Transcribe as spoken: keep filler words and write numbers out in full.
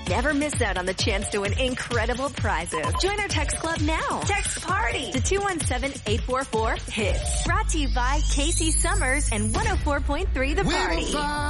Never miss out on the chance to win incredible prizes. Join our text club now. Text PARTY to two one seven, eight four four, HITS. Brought to you by Casey Summers and one oh four point three The Party.